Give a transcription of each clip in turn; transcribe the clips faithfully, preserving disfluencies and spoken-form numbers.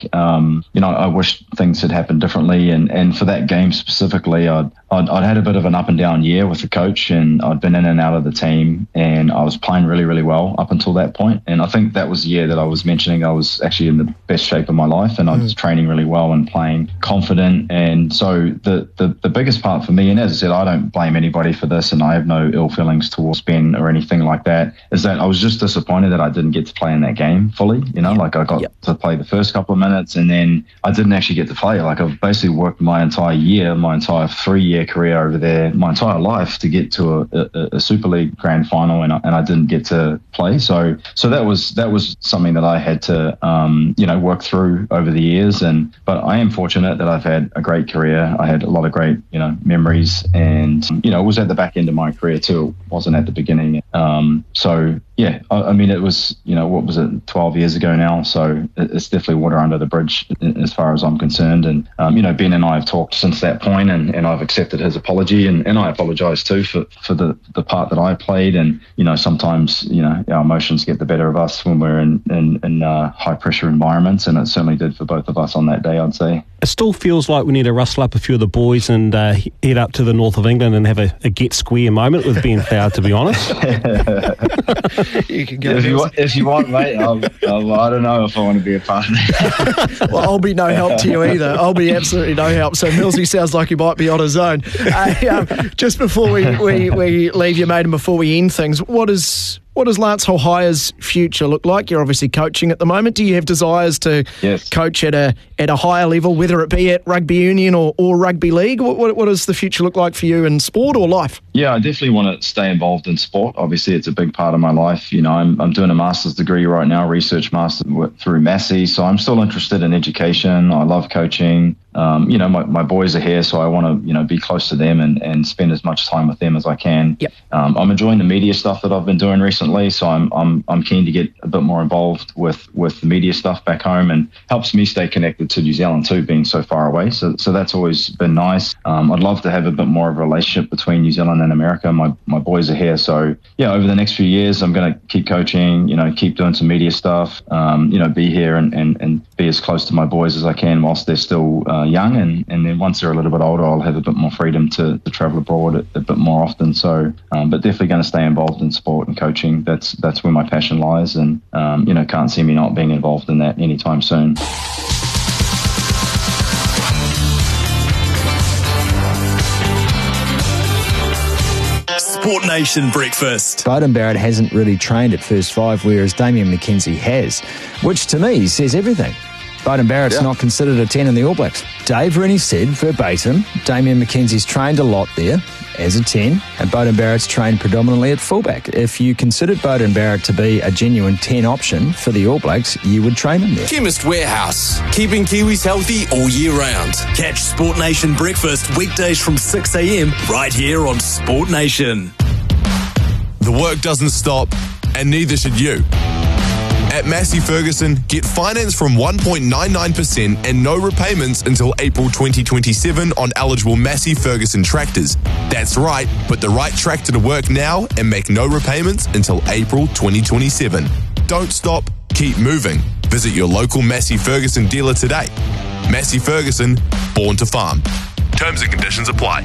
Um, you know, I wish things had happened differently. And, and for that game specifically, I'd, I'd, I'd had a bit of an up and down year with the coach, and I'd been in and out of the team, and I was playing really, really well up until that point. And I think that was the year that I was mentioning I was actually in the best shape of my life, and I was mm. training really well and playing confident. And so the, the, the biggest part for me, and as I said, I don't blame anybody for this, and I have no ill feelings towards Ben or anything like that, is that I was just disappointed that I didn't get to play in that game fully. You know, like I got yep. to play the first couple of minutes, and then I didn't actually get to play. Like I've basically worked my entire year, my entire three-year career over there, my entire life to get to a, a, a Super League grand final, and I, and I didn't get to play. So so that was that was something that I had to um, you know work through over the years. And but I am fortunate that I've had a great career. I had a lot of great you know memories, and you know it was at the back end of my career too. It wasn't at the beginning. Um, so yeah, I, I mean it was you know what was it twelve years ago now. So it's definitely water under the bridge as far as I'm concerned. And um, you know Ben and I have talked since that point, and, and I've accepted his apology, and, and I apologise too for, for the, the part that I played. And you know sometimes you know our emotions get the better of us when we're in in, in uh, high pressure environments, and it certainly did for both of us on that day, I'd say. It still feels like we need to rustle up a few of the boys and uh, head up to the north of England and have a, a get square moment with Ben Flower, to be honest. You can go if, you want, if you want, mate, I'll, I'll, I don't know if I want to be a part of that. Well, I'll be no help to you either. I'll be absolutely no help. So Millsy sounds like he might be on his own. Uh, um, just before we, we, we leave you, mate, and before we end things, what is... What does Lance Hohaier's future look like? You're obviously coaching at the moment. Do you have desires to yes. coach at a at a higher level, whether it be at rugby union or, or rugby league? What, what, what does the future look like for you in sport or life? Yeah, I definitely want to stay involved in sport. Obviously, it's a big part of my life. You know, I'm I'm doing a master's degree right now, research master through Massey. So I'm still interested in education. I love coaching. Um, you know, my, my boys are here, so I want to, you know, be close to them and, and spend as much time with them as I can. Yep. Um, I'm enjoying the media stuff that I've been doing recently, so I'm I'm I'm keen to get a bit more involved with, with the media stuff back home, and helps me stay connected to New Zealand too, being so far away. So so that's always been nice. Um, I'd love to have a bit more of a relationship between New Zealand and America. My my boys are here, so yeah, over the next few years, I'm going to keep coaching, you know, keep doing some media stuff, um, you know, be here and, and, and be as close to my boys as I can whilst they're still uh, young, and, and then once they're a little bit older, I'll have a bit more freedom to, to travel abroad a, a bit more often. So, um, but definitely going to stay involved in sport and coaching. That's that's where my passion lies, and um, you know, can't see me not being involved in that anytime soon. Sport Nation Breakfast. Beauden Barrett hasn't really trained at first five, whereas Damian McKenzie has, which to me says everything. Beauden Barrett's yeah. not considered a ten in the All Blacks. Dave Rennie said verbatim, Damian McKenzie's trained a lot there as a ten, and Beauden Barrett's trained predominantly at fullback. If you considered Beauden Barrett to be a genuine ten option for the All Blacks, you would train him there. Chemist Warehouse, keeping Kiwis healthy all year round. Catch Sport Nation Breakfast weekdays from six a.m. right here on Sport Nation. The work doesn't stop, and neither should you. At Massey Ferguson, get finance from one point nine nine percent and no repayments until April twenty twenty-seven on eligible Massey Ferguson tractors. That's right, put the right tractor to work now and make no repayments until April twenty twenty-seven. Don't stop, keep moving. Visit your local Massey Ferguson dealer today. Massey Ferguson, born to farm. Terms and conditions apply.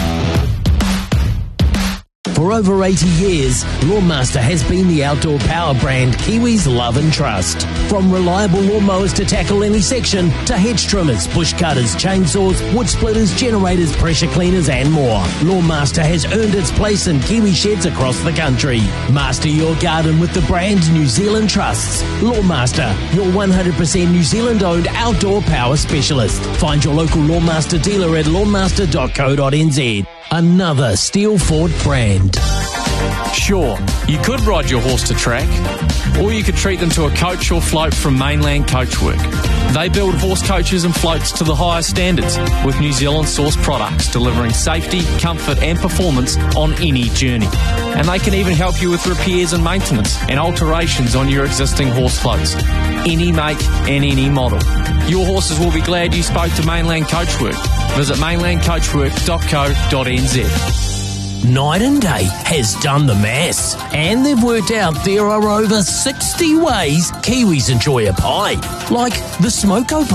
For over eighty years, Lawnmaster has been the outdoor power brand Kiwis love and trust. From reliable lawnmowers to tackle any section, to hedge trimmers, bush cutters, chainsaws, wood splitters, generators, pressure cleaners and more, Lawnmaster has earned its place in Kiwi sheds across the country. Master your garden with the brand New Zealand trusts. Lawnmaster, your one hundred percent New Zealand owned outdoor power specialist. Find your local Lawnmaster dealer at lawnmaster dot co dot n z. Another Steel Fort brand. Sure, you could ride your horse to track, or you could treat them to a coach or float from Mainland Coachwork. They build horse coaches and floats to the highest standards, with New Zealand sourced products delivering safety, comfort and performance on any journey. And they can even help you with repairs and maintenance and alterations on your existing horse floats. Any make and any model. Your horses will be glad you spoke to Mainland Coachwork. Visit mainland coachwork dot co dot n z. Night and Day has done the maths, and they've worked out there are over sixty ways Kiwis enjoy a pie, like the smoko pie.